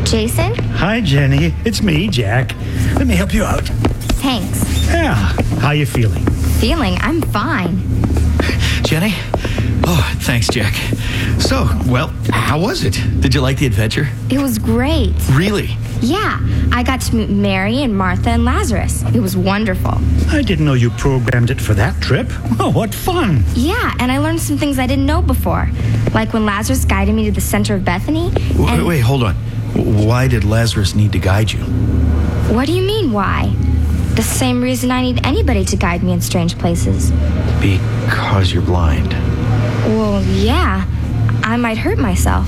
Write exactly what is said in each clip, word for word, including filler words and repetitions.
Jason? Hi, Jenny. It's me, Jack. Let me help you out. Thanks. Yeah. How you feeling? Feeling? I'm fine. Jenny? Oh, thanks, Jack. So, well, how was it? Did you like the adventure? It was great. Really? Yeah. I got to meet Mary and Martha and Lazarus. It was wonderful. I didn't know you programmed it for that trip. Oh, what fun. Yeah, and I learned some things I didn't know before. Like when Lazarus guided me to the center of Bethany. Wait, and... wait, hold on. Why did Lazarus need to guide you? What do you mean, why? The same reason I need anybody to guide me in strange places. Because you're blind. Well, yeah. I might hurt myself.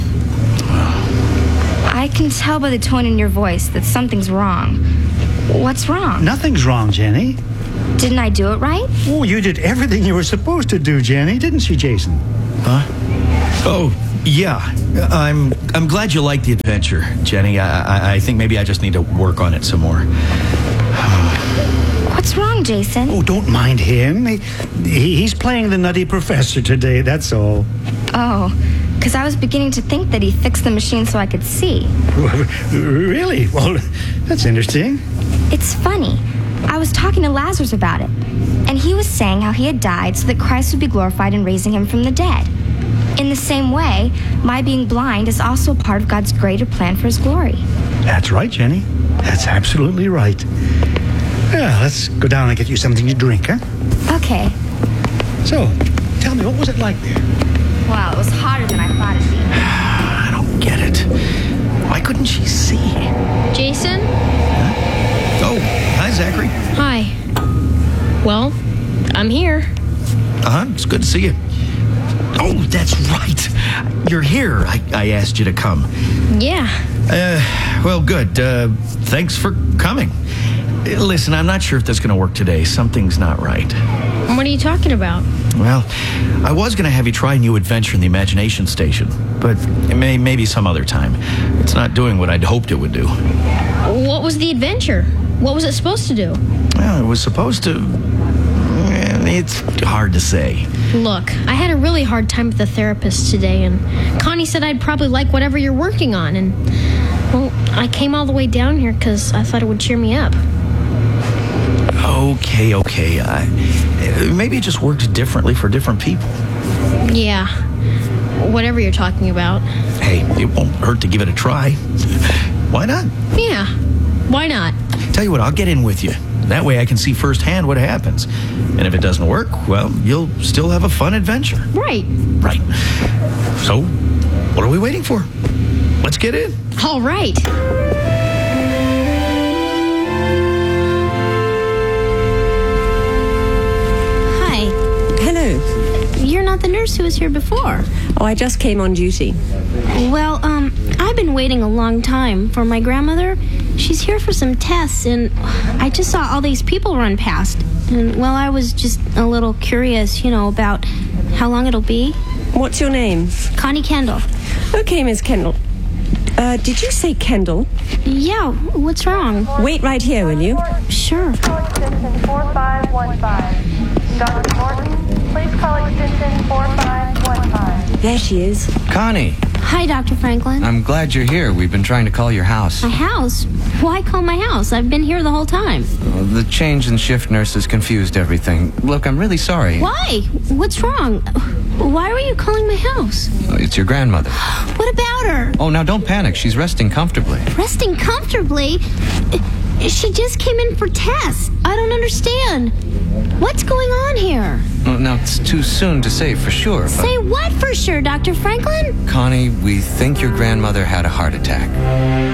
I can tell by the tone in your voice that something's wrong. What's wrong? Nothing's wrong, Jenny. Didn't I do it right? Oh, you did everything you were supposed to do, Jenny, didn't you, Jason? Huh? Oh, yeah. I'm I'm glad you liked the adventure, Jenny. I, I, I think maybe I just need to work on it some more. What's wrong, Jason? Oh, don't mind him. He, he, he's playing the nutty professor today, that's all. Oh, because I was beginning to think that he fixed the machine so I could see. Really? Well, that's interesting. It's funny. I was talking to Lazarus about it, and he was saying how he had died so that Christ would be glorified in raising him from the dead. In the same way, my being blind is also a part of God's greater plan for his glory. That's right, Jenny. That's absolutely right. Yeah, let's go down and get you something to drink, huh? Okay. So, tell me, what was it like there? Well, it was hotter than I thought it'd be. I don't get it. Why couldn't she see? Jason? Huh? Oh, hi, Zachary. Hi. Well, I'm here. Uh-huh, it's good to see you. Oh, that's right. You're here. I, I asked you to come. Yeah. Uh, well, good. Uh, thanks for coming. Uh, Listen, I'm not sure if that's going to work today. Something's not right. What are you talking about? Well, I was going to have you try a new adventure in the Imagination Station, but it may, maybe some other time. It's not doing what I'd hoped it would do. What was the adventure? What was it supposed to do? Well, it was supposed to... eh, It's hard to say. Look, I had a really hard time with the therapist today, and Connie said I'd probably like whatever you're working on, and, well, I came all the way down here because I thought it would cheer me up. Okay, okay. I, maybe it just worked differently for different people. Yeah. Whatever you're talking about. Hey, it won't hurt to give it a try. Why not? Yeah. Why not? Tell you what, I'll get in with you. That way I can see firsthand what happens. And if it doesn't work, well, you'll still have a fun adventure. Right. Right. So, what are we waiting for? Let's get in. All right. Hi. Hello. You're not the nurse who was here before. Oh, I just came on duty. Well, um, I've been waiting a long time for my grandmother. She's here for some tests, and I just saw all these people run past. And, well, I was just a little curious, you know, about how long it'll be. What's your name? Connie Kendall. Okay, Miss Kendall. Uh, did you say Kendall? Yeah, what's wrong? Wait right here, will you? Sure. Call extension four five one five. Doctor Morton, please call extension four five one five. There she is. Connie, Hi, Doctor Franklin. I'm glad you're here. We've been trying to call your house. My house? Why call my house? I've been here the whole time. Uh, the change in shift nurses confused everything. Look, I'm really sorry. Why? What's wrong? Why were you calling my house? Uh, It's your grandmother. What about her? Oh, now don't panic. She's resting comfortably. Resting comfortably? She just came in for tests. I don't understand. What's going on here? Oh, now, it's too soon to say for sure, but... Say what for sure, Doctor Franklin? Connie, we think your grandmother had a heart attack.